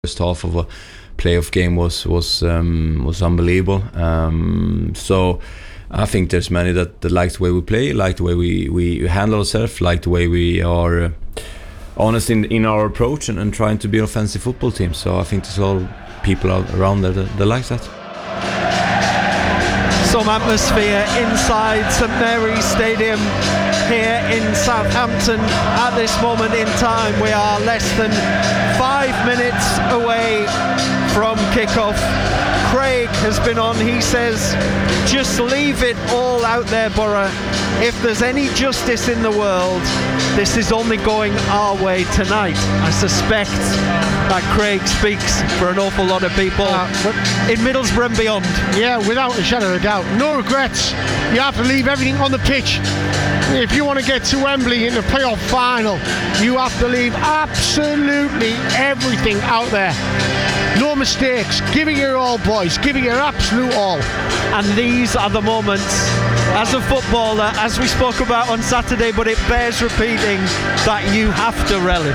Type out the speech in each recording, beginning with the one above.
First half of a playoff game was unbelievable. So I think there's many that like the way we play, like the way we handle ourselves, like the way we are honest in our approach and trying to be an offensive football team. So I think there's all people around there that like that. Some atmosphere inside St Mary's Stadium here in Southampton at this moment in time. We are less than 5 minutes away from kickoff. Craig has been on. He says, just leave it all out there, Borough. If there's any justice in the world, this is only going our way tonight. I suspect that Craig speaks for an awful lot of people in Middlesbrough and beyond. Yeah, without a shadow of a doubt. No regrets. You have to leave everything on the pitch. If you want to get to Wembley in the playoff final, you have to leave absolutely everything out there. No mistakes. Give it your all, boys. Give it your absolute all. And these are the moments, as a footballer, as we spoke about on Saturday, but it bears repeating, that you have to relish.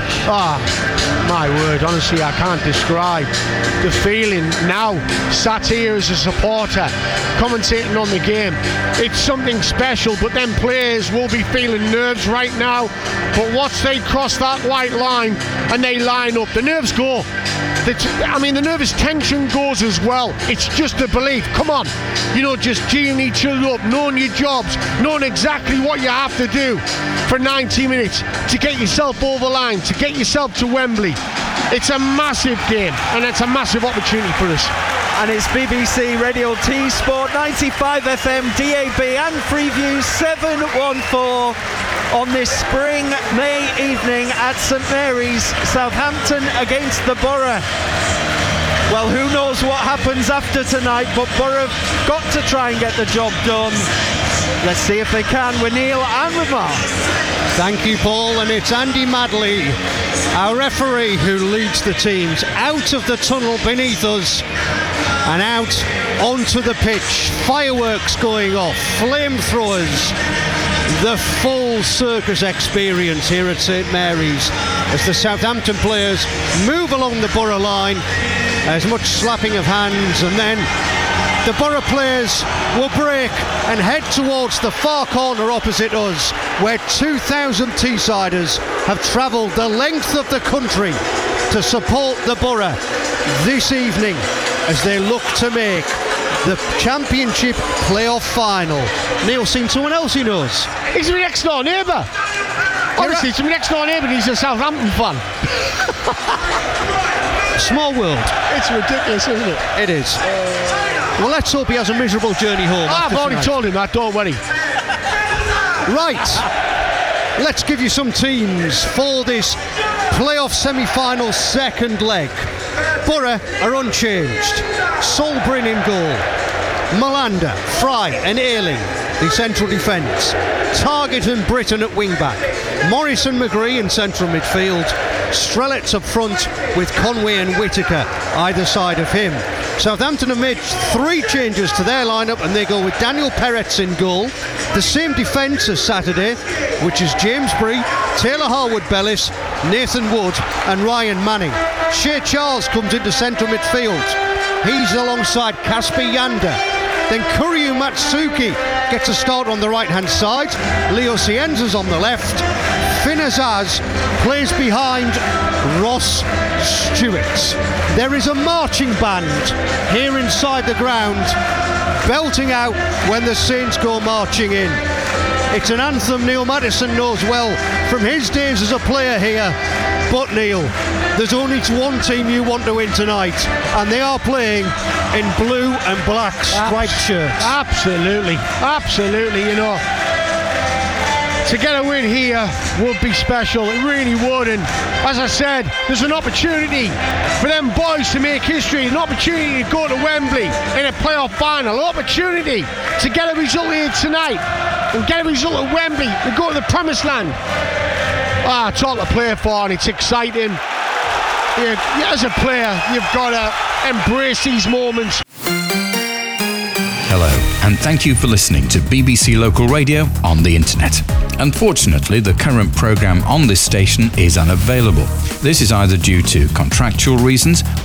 My word, honestly, I can't describe the feeling now, sat here as a supporter, commentating on the game. It's something special, but then players will be feeling nerves right now. But once they cross that white line and they line up, the nerves go. The nervous tension goes as well. It's just a belief. Come on, just geeing each other up, knowing your jobs, knowing exactly what you have to do for 90 minutes to get yourself over the line, to get yourself to Wembley. It's a massive game and it's a massive opportunity for us. And it's BBC Radio T Sport 95 FM, DAB and Freeview 714 on this spring May evening at St Mary's, Southampton against the Borough. Well, who knows what happens after tonight, but Borough have got to try and get the job done. Let's see if they can with Neil and with Mark. Thank you, Paul, and it's Andy Madley, our referee, who leads the teams out of the tunnel beneath us and out onto the pitch. Fireworks going off, flamethrowers, the full circus experience here at St Mary's as the Southampton players move along the Borough line. As much slapping of hands, and then the Borough players will break and head towards the far corner opposite us, where 2,000 Teessiders have travelled the length of the country to support the Borough this evening as they look to make the Championship playoff final. Neil's seen someone else he knows. He's my next door neighbour. Honestly, he's my next door neighbour and he's a Southampton fan. Small world. It's ridiculous, isn't it? It is. Well, let's hope he has a miserable journey home. I've already told him that, don't worry. Right. Let's give you some teams for this playoff semi-final second leg. Borough are unchanged. Solbrin in goal. Malander, Fry and Ayling, the central defence. Targett and Britton at wing-back. Morrison, McGree in central midfield. Strelets up front with Conway and Whittaker either side of him. Southampton have made 3 changes to their lineup and they go with Daniel Peretz in goal. The same defence as Saturday, which is James Bree, Taylor Harwood-Bellis, Nathan Wood and Ryan Manning. Shea Charles comes into central midfield. He's alongside Kasper Yander. Then Kuryu Matsuki gets a start on the right hand side. Leo Cienza's on the left. Finn Azaz plays behind Ross Stewart. There is a marching band here inside the ground, belting out when the Saints go marching in. It's an anthem Neil Maddison knows well from his days as a player here. But Neil, there's only one team you want to win tonight, and they are playing in blue and black striped shirts. Absolutely, to get a win here would be special, it really would. And as I said, there's an opportunity for them boys to make history, an opportunity to go to Wembley in a playoff final, an opportunity to get a result here tonight and get a result at Wembley and go to the promised land. It's all to play for and it's exciting. As a player, you've got to embrace these moments. Hello, and thank you for listening to BBC Local Radio on the internet. Unfortunately, the current programme on this station is unavailable. This is either due to contractual reasons